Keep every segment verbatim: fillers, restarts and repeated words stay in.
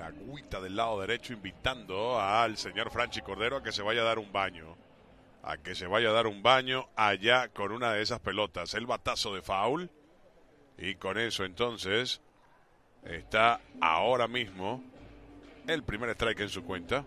agüita del lado derecho, invitando al señor Franchi Cordero a que se vaya a dar un baño. A que se vaya a dar un baño allá con una de esas pelotas. El batazo de foul. Y con eso entonces está ahora mismo el primer strike en su cuenta.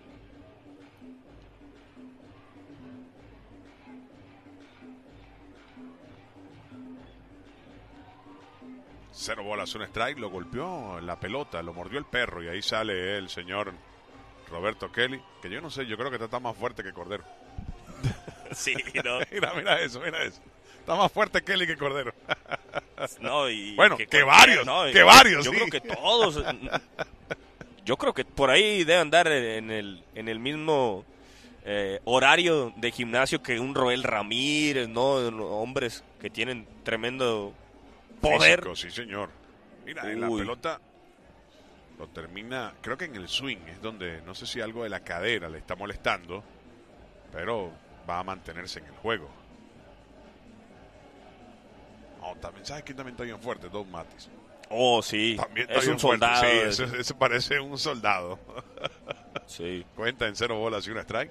Cero bolas, un strike, lo golpeó en la pelota, lo mordió el perro y ahí sale el señor Roberto Kelly, que yo no sé, yo creo que está más fuerte que Cordero. Sí, no. mira, mira eso, mira eso. Está más fuerte Kelly que Cordero. No, y bueno, que, que varios, no, que varios, Yo sí. creo que todos. Yo creo que por ahí debe andar en el, en el mismo eh, horario de gimnasio que un Roel Ramírez, ¿no? Hombres que tienen tremendo poder. Físico, sí, señor. Mira, Uy. en la pelota lo termina, creo que en el swing es donde, no sé si algo de la cadera le está molestando, pero va a mantenerse en el juego. Oh, también, ¿sabes quién también está bien fuerte? Don Matis. Oh, sí. También está es bien un soldado. Fuerte. Sí, ese, ese parece un soldado. Sí. Cuenta en cero bolas y un strike.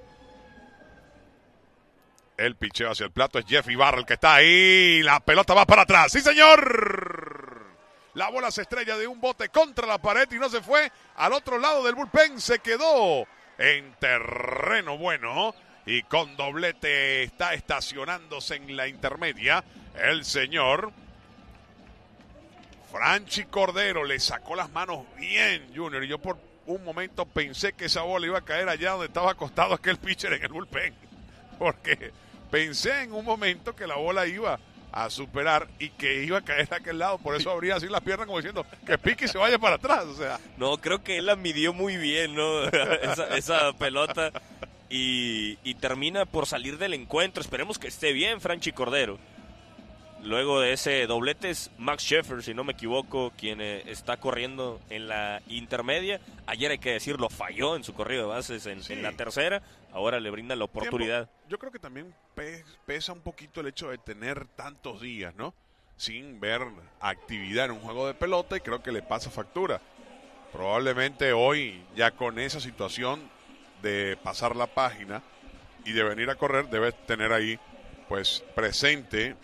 El picheo hacia el plato es Jeff Ibarra el que está ahí. La pelota va para atrás. ¡Sí, señor! La bola se estrella de un bote contra la pared y no se fue al otro lado del bullpen. Se quedó en terreno bueno. Y con doblete está estacionándose en la intermedia el señor Franchi Cordero. Le sacó las manos bien, Junior. Y yo por un momento pensé que esa bola iba a caer allá donde estaba acostado aquel pitcher en el bullpen. Porque pensé en un momento que la bola iba a superar y que iba a caer a aquel lado. Por eso abría así las piernas como diciendo que pique y se vaya para atrás. O sea, no, creo que él la midió muy bien, ¿no? esa, esa pelota. Y, y termina por salir del encuentro. Esperemos que esté bien Franchi Cordero. Luego de ese doblete es Max Scherzer, si no me equivoco, quien eh, está corriendo en la intermedia. Ayer, hay que decirlo, falló en su corrido de bases en, sí. en la tercera. Ahora le brinda la oportunidad. Tiempo. Yo creo que también pesa un poquito el hecho de tener tantos días, ¿no? Sin ver actividad en un juego de pelota, y creo que le pasa factura. Probablemente hoy, ya con esa situación de pasar la página y de venir a correr, debe tener ahí pues presente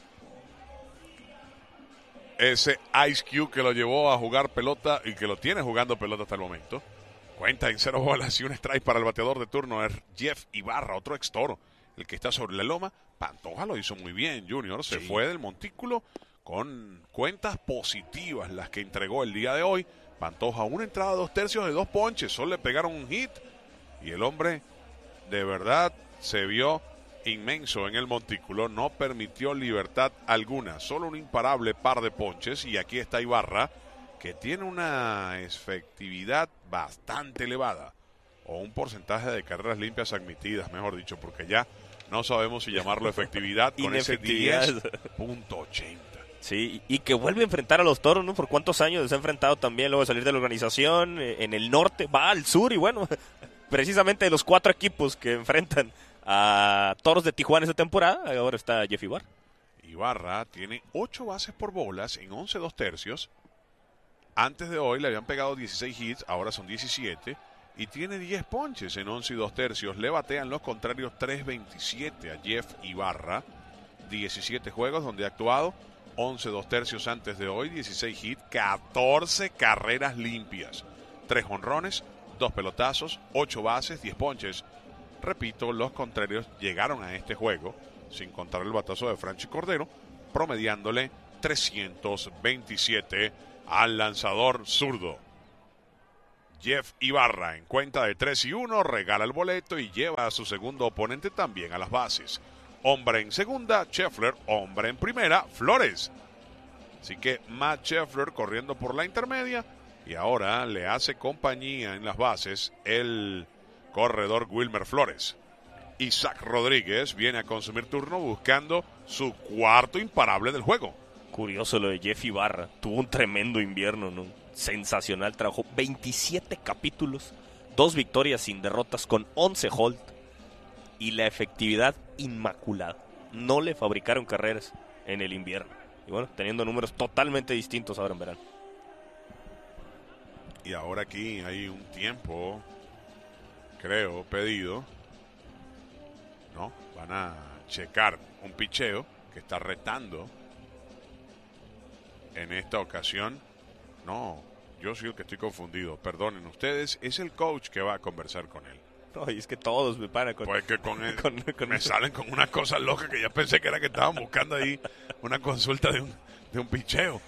ese Ice Cube que lo llevó a jugar pelota y que lo tiene jugando pelota hasta el momento. Cuenta en cero bolas y un strike para el bateador de turno es Jeff Ibarra, otro ex Toro, el que está sobre la loma. Pantoja lo hizo muy bien, Junior, se sí. fue del montículo con cuentas positivas las que entregó el día de hoy. Pantoja, una entrada, dos tercios de dos ponches, solo le pegaron un hit. Y el hombre de verdad se vio inmenso en el montículo, no permitió libertad alguna, solo un imparable par de ponches. Y aquí está Ibarra, que tiene una efectividad bastante elevada, o un porcentaje de carreras limpias admitidas, mejor dicho, porque ya no sabemos si llamarlo efectividad con ese diez punto ochenta. Sí, y que vuelve a enfrentar a los Toros, ¿no? Por cuántos años se ha enfrentado también luego de salir de la organización, en el norte, va al sur, y bueno, precisamente de los cuatro equipos que enfrentan a Toros de Tijuana esta temporada, ahora está Jeff Ibarra. Ibarra tiene ocho bases por bolas en once dos tercios. Antes de hoy le habían pegado dieciséis hits, ahora son diecisiete. Y tiene diez ponches en once y dos tercios. Le batean los contrarios tres veintisiete a Jeff Ibarra. diecisiete juegos donde ha actuado, once dos tercios antes de hoy, dieciséis hits, catorce carreras limpias. tres jonrones, dos pelotazos, ocho bases, diez ponches. Repito, los contrarios llegaron a este juego, sin contar el batazo de Franchi Cordero, promediándole trescientos veintisiete al lanzador zurdo. Jeff Ibarra, en cuenta de tres y uno, regala el boleto y lleva a su segundo oponente también a las bases. Hombre en segunda, Scheffler. Hombre en primera, Flores. Así que Matt Scheffler corriendo por la intermedia, y ahora le hace compañía en las bases el corredor Wilmer Flores. Isaac Rodríguez viene a consumir turno buscando su cuarto imparable del juego. Curioso lo de Jeff Ibarra, tuvo un tremendo invierno, ¿no? Sensacional, trabajó veintisiete capítulos, dos victorias sin derrotas con once hold y la efectividad inmaculada. No le fabricaron carreras en el invierno. Y bueno, teniendo números totalmente distintos ahora en verano. Y ahora aquí hay un tiempo, creo, pedido. No, van a checar un picheo que está retando. En esta ocasión, no, yo soy el que estoy confundido. Perdonen ustedes, es el coach que va a conversar con él. No, y es que todos me paran con... Pues que con él, con, con me eso. salen con una cosa loca que ya pensé que era que estaban buscando ahí una consulta de un, de un picheo.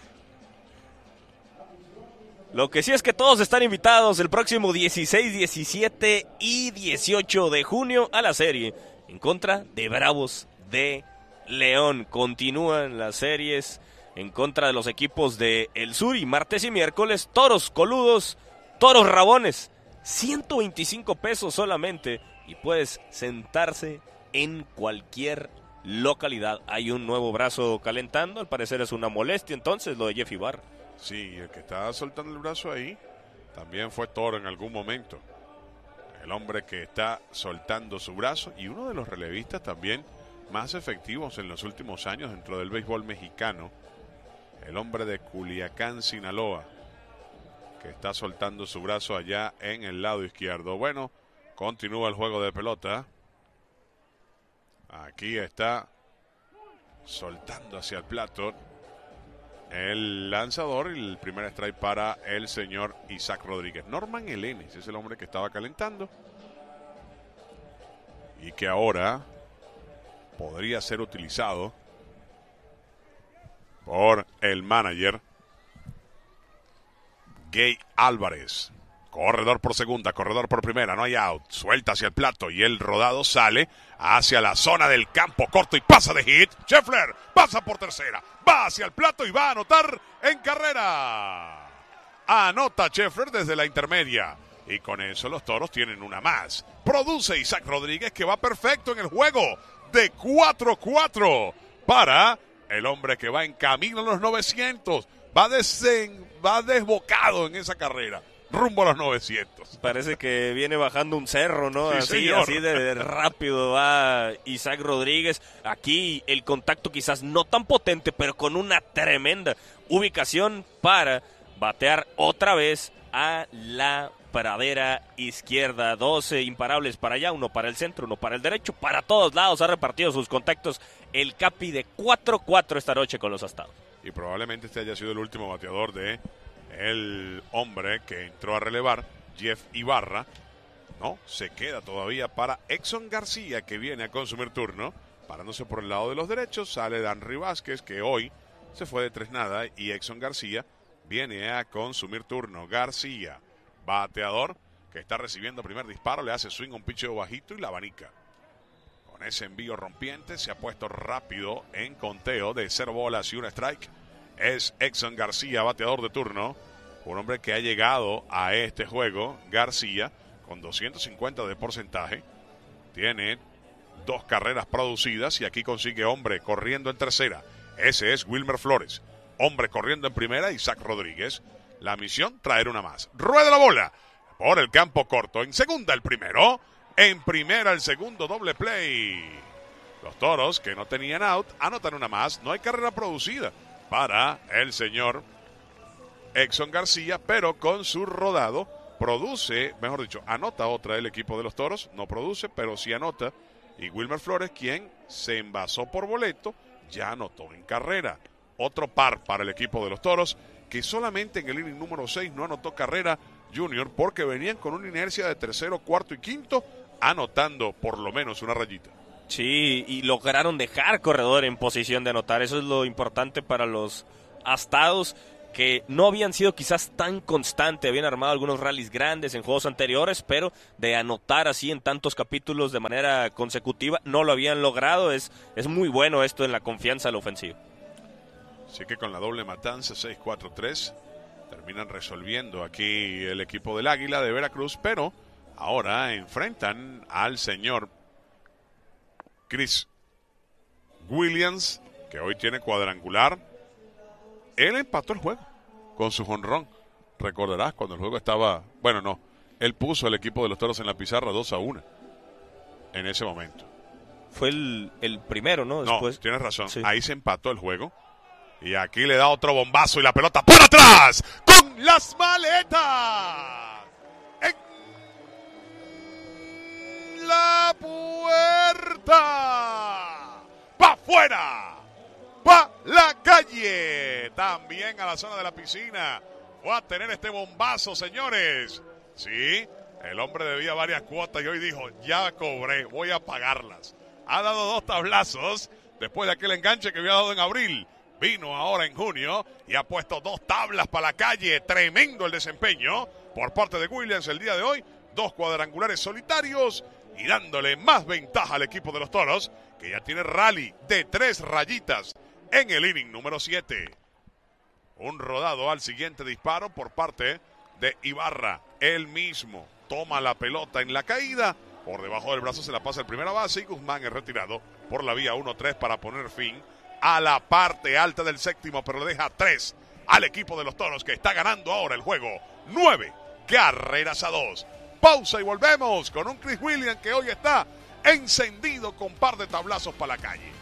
Lo que sí es que todos están invitados el próximo dieciséis, diecisiete y dieciocho de junio a la serie en contra de Bravos de León. Continúan las series en contra de los equipos de El Sur y martes y miércoles Toros Coludos, Toros Rabones. ciento veinticinco pesos solamente y puedes sentarse en cualquier localidad. Hay un nuevo brazo calentando, al parecer es una molestia entonces lo de Jeff Ibarra. Sí, el que estaba soltando el brazo ahí también fue Toro en algún momento. El hombre que está soltando su brazo y uno de los relevistas también más efectivos en los últimos años dentro del béisbol mexicano. El hombre de Culiacán, Sinaloa, que está soltando su brazo allá en el lado izquierdo. Bueno, continúa el juego de pelota. Aquí está soltando hacia el plato el lanzador y el primer strike para el señor Isaac Rodríguez. Norman Elenes es el hombre que estaba calentando y que ahora podría ser utilizado por el manager Gay Álvarez. Corredor por segunda, corredor por primera, no hay out. Suelta hacia el plato y el rodado sale hacia la zona del campo corto y pasa de hit. Scheffler pasa por tercera, va hacia el plato y va a anotar en carrera. Anota Scheffler desde la intermedia. Y con eso los Toros tienen una más. Produce Isaac Rodríguez que va perfecto en el juego de cuatro cuatro para el hombre que va en camino a los novecientos. Va, desen, va desbocado en esa carrera. Rumbo a los novecientos. Parece que viene bajando un cerro, ¿no? Sí, así, señor. así de rápido va Isaac Rodríguez. Aquí el contacto quizás no tan potente, pero con una tremenda ubicación para batear otra vez a la pradera izquierda. doce imparables para allá, uno para el centro, uno para el derecho. Para todos lados ha repartido sus contactos el Capi de cuatro cuatro esta noche con los Astados. Y probablemente este haya sido el último bateador de el hombre que entró a relevar, Jeff Ibarra. No, se queda todavía para Exxon García, que viene a consumir turno. Parándose por el lado de los derechos, sale Danry Vázquez, que hoy se fue de tres nada, y Exxon García viene a consumir turno. García, bateador, que está recibiendo primer disparo, le hace swing un picheo bajito y la abanica. Con ese envío rompiente se ha puesto rápido en conteo de cero bolas y un strike. Es Exxon García, bateador de turno. Un hombre que ha llegado a este juego, García, con doscientos cincuenta de porcentaje. Tiene dos carreras producidas y aquí consigue hombre corriendo en tercera. Ese es Wilmer Flores. Hombre corriendo en primera, Isaac Rodríguez. La misión, traer una más. Rueda la bola por el campo corto. En segunda el primero. En primera el segundo, doble play. Los Toros, que no tenían out, anotan una más. No hay carrera producida para el señor Exxon García, pero con su rodado produce, mejor dicho, anota otra el equipo de los Toros. No produce, pero sí anota. Y Wilmer Flores, quien se envasó por boleto, ya anotó en carrera. Otro par para el equipo de los Toros, que solamente en el inning número seis no anotó carrera Junior, porque venían con una inercia de tercero, cuarto y quinto, anotando por lo menos una rayita. Sí, y lograron dejar corredor en posición de anotar. Eso es lo importante para los Astados, que no habían sido quizás tan constantes. Habían armado algunos rallies grandes en juegos anteriores, pero de anotar así en tantos capítulos de manera consecutiva no lo habían logrado. Es, es muy bueno esto en la confianza de la ofensiva. Así que con la doble matanza, seis cuatro tres, terminan resolviendo aquí el equipo del Águila de Veracruz, pero ahora enfrentan al señor Chris Williams, que hoy tiene cuadrangular. Él empató el juego con su jonrón. Recordarás cuando el juego estaba... Bueno, no. Él puso al equipo de los Toros en la pizarra dos a uno en ese momento. Fue el, el primero, ¿no? Después... No, tienes razón. Sí. Ahí se empató el juego. Y aquí le da otro bombazo y la pelota por atrás con las maletas. En la puerta. ¡Pa' afuera! ¡Pa' la calle! También a la zona de la piscina. Fue a tener este bombazo, señores. Sí, el hombre debía varias cuotas y hoy dijo, ya cobré, voy a pagarlas. Ha dado dos tablazos después de aquel enganche que había dado en abril. Vino ahora en junio y ha puesto dos tablas para la calle. Tremendo el desempeño por parte de Williams el día de hoy. Dos cuadrangulares solitarios y dándole más ventaja al equipo de los Toros, que ya tiene rally de tres rayitas en el inning número siete. Un rodado al siguiente disparo por parte de Ibarra. Él mismo toma la pelota en la caída. Por debajo del brazo se la pasa el primera base y Guzmán es retirado por la vía uno tres para poner fin a la parte alta del séptimo, pero le deja tres al equipo de los Toros, que está ganando ahora el juego. Nueve carreras a dos. Pausa y volvemos con un Chris Williams que hoy está encendido con par de tablazos para la calle.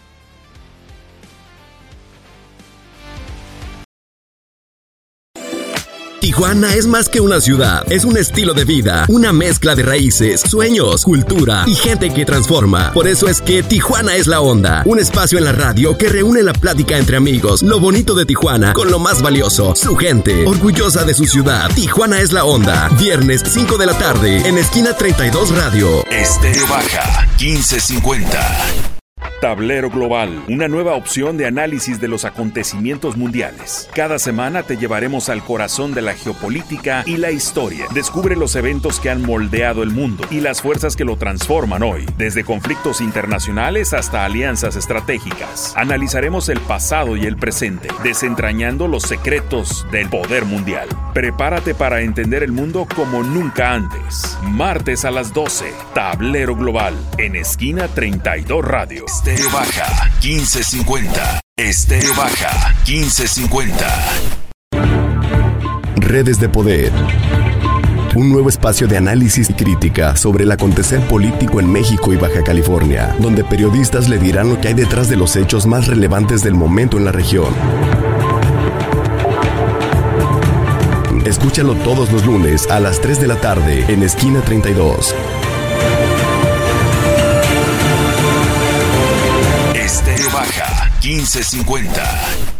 Tijuana es más que una ciudad, es un estilo de vida, una mezcla de raíces, sueños, cultura y gente que transforma. Por eso es que Tijuana es la onda, un espacio en la radio que reúne la plática entre amigos, lo bonito de Tijuana con lo más valioso, su gente, orgullosa de su ciudad. Tijuana es la onda, viernes cinco de la tarde en Esquina treinta y dos Radio. Estéreo Baja, quince cincuenta. Tablero Global, una nueva opción de análisis de los acontecimientos mundiales. Cada semana te llevaremos al corazón de la geopolítica y la historia. Descubre los eventos que han moldeado el mundo y las fuerzas que lo transforman hoy, desde conflictos internacionales hasta alianzas estratégicas. Analizaremos el pasado y el presente, desentrañando los secretos del poder mundial. Prepárate para entender el mundo como nunca antes. Martes a las doce, Tablero Global, en Esquina treinta y dos Radio. Estéreo Baja, quince cincuenta. Estéreo Baja, quince cincuenta. Redes de Poder. Un nuevo espacio de análisis y crítica sobre el acontecer político en México y Baja California, donde periodistas le dirán lo que hay detrás de los hechos más relevantes del momento en la región. Escúchalo todos los lunes a las tres de la tarde en Esquina treinta y dos. Estéreo Baja, quince cincuenta.